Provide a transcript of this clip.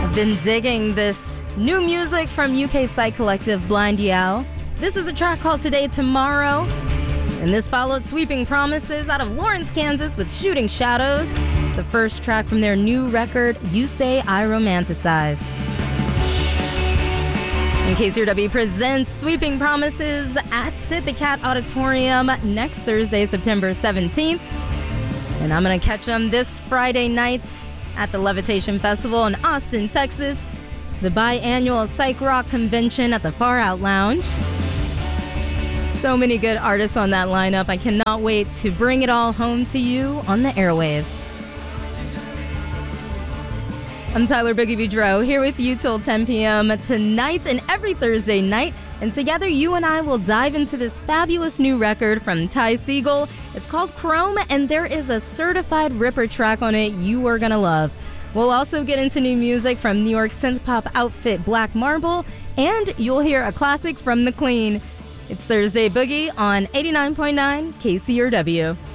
Been digging this new music from UK psych collective Blind Yao. This is a track called Today Tomorrow, and this followed Sweeping Promises out of Lawrence, Kansas with Shooting Shadows. It's the first track from their new record, You Say I Romanticize. And KCRW presents Sweeping Promises at Sid the Cat Auditorium next Thursday, September 17th. And I'm going to catch them this Friday night at the Levitation Festival in Austin, Texas, the biannual Psych Rock Convention at the Far Out Lounge. So many good artists on that lineup. I cannot wait to bring it all home to you on the airwaves. I'm Tyler Boogie Boudreaux here with you till 10 p.m. tonight and every Thursday night. And together, you and I will dive into this fabulous new record from Ty Segall. It's called Chrome, and there is a certified ripper track on it you are going to love. We'll also get into new music from New York synth-pop outfit Black Marble, and you'll hear a classic from The Clean. It's Thursday Boogie on 89.9 KCRW.